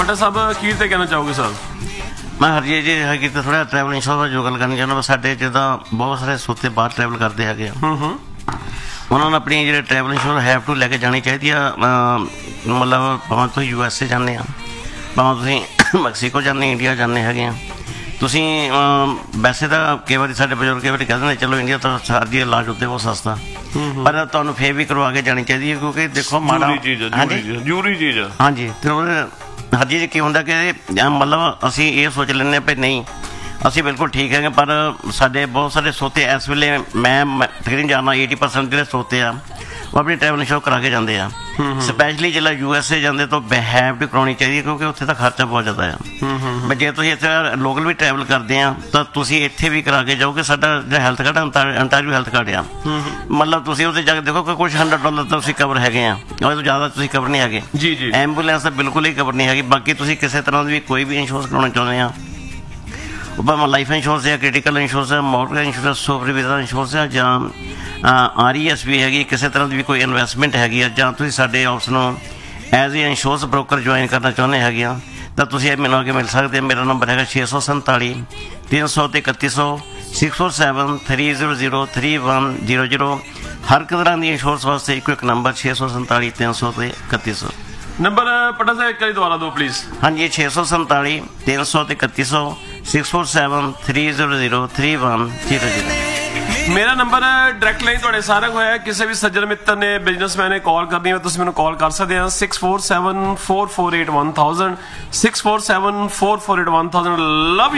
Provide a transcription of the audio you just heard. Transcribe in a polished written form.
ਪਟਾ ਸਾਹਿਬ ਅਖੀਰ ਤੇ ਕਹਿਣਾ ਚਾਹੋਗੇ ਸਰ? ਮੈਂ ਹਰਜੀਤ ਜੀ ਹੈਗੀ ਤੇ ਥੋੜਾ ਟਰੈਵਲ ਇੰਸ਼ੋਰੈਂਸ ਜੋ ਗੱਲ ਕਰਨੀ ਚਾਹੁੰਦਾ। ਸਾਡੇ ਜਿੱਦਾਂ ਬਹੁਤ ਸਾਰੇ ਸੋਤੇ ਬਾਹਰ ਟਰੈਵਲ ਕਰਦੇ ਹੈਗੇ ਆ, ਉਹਨਾਂ ਨੂੰ ਆਪਣੀ ਜਿਹੜੇ ਟਰੈਵਲ ਇੰਸ਼ੋਰੈਂਸ ਹੈਵ ਟੂ ਲੈ ਕੇ ਜਾਣੀ ਚਾਹੀਦੀ ਆ। ਮਤਲਬ ਭਾਵੇਂ ਤੁਸੀਂ USA ਜਾਂਦੇ ਆ, ਭਾਵੇਂ ਤੁਸੀਂ ਮੈਕਸੀਕੋ ਜਾਂਦੇ, ਇੰਡੀਆ ਜਾਂਦੇ ਹੈਗੇ ਆ, ਤੁਸੀਂ ਵੈਸੇ ਤਾਂ ਕਈ ਵਾਰੀ ਸਾਡੇ ਬਜ਼ੁਰਗ ਕਈ ਵਾਰੀ ਕਹਿ ਦਿੰਦੇ ਚਲੋ ਇੰਡੀਆ ਤਾਂ ਸਾਡੀ ਇਲਾਜ ਉੱਤੇ ਬਹੁਤ ਸਸਤਾ, ਪਰ ਤੁਹਾਨੂੰ ਫੇਰ ਵੀ ਕਰਵਾ ਕੇ ਜਾਣੀ ਚਾਹੀਦੀ ਹੈ, ਕਿਉਂਕਿ ਦੇਖੋ ਮਾੜਾ ਜ਼ਰੂਰੀ ਚੀਜ਼ ਆ। ਹਾਂਜੀ, ਤੇ ਉਹਦੇ ਹਰਜੀ ਜੀ ਕੀ ਹੁੰਦਾ ਕਿ ਮਤਲਬ ਅਸੀਂ ਇਹ ਸੋਚ ਲੈਂਦੇ ਵੀ ਨਹੀਂ ਅਸੀਂ ਬਿਲਕੁਲ ਠੀਕ ਹੈਗੇ, ਪਰ ਸਾਡੇ ਬਹੁਤ ਸਾਰੇ ਸੋਤੇ ਇਸ ਵੇਲੇ ਮੈਂ ਤਕਰੀਬਨ ਜਾਣਦਾ 80% ਜਿਹੜੇ ਸੋਤੇ ਆ ਉਹ ਆਪਣੀ ਟਰੈਵਲ ਇੰਸ਼ੋਰੈਂਸ ਕਰਾ ਕੇ ਜਾਂਦੇ ਆ। ਸਪੈਸ਼ਲੀ ਜਿਹੜਾ USA ਜਾਂਦੇ ਤਾਂ ਹੈਵ ਟੂ ਕਰਾਉਣੀ ਚਾਹੀਦੀ ਹੈ, ਕਿਉਂਕਿ ਉੱਥੇ ਤਾਂ ਖਰਚਾ ਬਹੁਤ ਜ਼ਿਆਦਾ ਆ। ਜੇ ਤੁਸੀਂ ਇੱਥੇ ਲੋਕਲ ਵੀ ਟਰੈਵਲ ਕਰਦੇ ਆ ਤਾਂ ਤੁਸੀਂ ਇੱਥੇ ਵੀ ਕਰਾ ਕੇ ਜਾਓਗੇ। ਸਾਡਾ ਜਿਹੜਾ health card Ontario health card ਆ, ਮਤਲਬ ਤੁਸੀਂ ਉੱਥੇ ਜਾ ਕੇ ਦੇਖੋ ਕਿ ਕੁਛ $100 ਤਾਂ ਤੁਸੀਂ ਕਵਰ ਹੈਗੇ ਆ, ਉਹ ਤੋਂ ਜ਼ਿਆਦਾ ਤੁਸੀਂ ਕਵਰ ਨਹੀਂ ਹੈਗੇ। ਜੀ ਐਂਬੂਲੈਂਸ ਤਾਂ ਬਿਲਕੁਲ ਹੀ ਕਵਰ ਨਹੀਂ ਹੈਗੀ। ਬਾਕੀ ਤੁਸੀਂ ਕਿਸੇ ਤਰ੍ਹਾਂ ਦੀ ਵੀ ਕੋਈ ਵੀ ਇੰਸ਼ੋਰੈਂਸ ਕਰਾਉਣਾ ਚਾਹੁੰਦੇ ਆ, ਭਾਵੇਂ ਲਾਈਫ ਇੰਸ਼ੋਰੈਂਸ ਹੈ, ਕ੍ਰਿਟੀਕਲ ਇੰਸ਼ੋਰੈਂਸ ਹੈ, ਮੋਰਟਗੇਜ ਇੰਸ਼ੋਰੈਂਸ, ਸੋਵਰਨ ਵੀਜ਼ਾ ਇੰਸ਼ੋਰੈਂਸ ਹੈ, ਜਾਂ RES ਵੀ ਹੈਗੀ, ਕਿਸੇ ਤਰ੍ਹਾਂ ਦੀ ਵੀ ਕੋਈ ਇਨਵੈਸਟਮੈਂਟ ਹੈਗੀ ਆ, ਜਾਂ ਤੁਸੀਂ ਸਾਡੇ ਆਫਿਸ ਨੂੰ as a insurance broker join ਕਰਨਾ ਚਾਹੁੰਦੇ ਹੈਗੇ ਆ, ਤਾਂ ਤੁਸੀਂ ਇਹ ਮੈਨੂੰ ਆ ਕੇ ਮਿਲ ਸਕਦੇ। ਮੇਰਾ ਨੰਬਰ ਹੈਗਾ 647 300 ਤੇ 3100 647 300 3100। ਹਰ ਤਰ੍ਹਾਂ ਦੀ ਇੰਸ਼ੋਰੈਂਸ ਵਾਸਤੇ ਇੱਕੋ ਇੱਕ ਨੰਬਰ 647 300 ਤੇ 3100 ਨੰਬਰ। ਪਟਾ ਸਾਹਿਬ ਇੱਕ ਵਾਰੀ ਦੁਬਾਰਾ ਦਿਓ ਪਲੀਜ਼। ਹਾਂਜੀ, 647 300 ਤੇ 3100 647 300 3100। ਮੇਰਾ ਨੰਬਰ ਡਾਇਰੈਕਟ ਲਾਈਨ ਤੁਹਾਡੇ ਸਾਰਿਆਂ ਕੋਲ ਹੈ। ਕਿਸੇ ਵੀ ਸੱਜਣ ਮਿੱਤਰ ਨੇ, ਬਿਜ਼ਨਸਮੈਨ ਨੇ ਕਾਲ ਕਰਨੀ ਹੋਵੇ ਤੁਸੀਂ ਮੈਨੂੰ ਕਾਲ ਕਰ ਸਕਦੇ ਆ 647 448 1000 647 448 1000। ਲਵ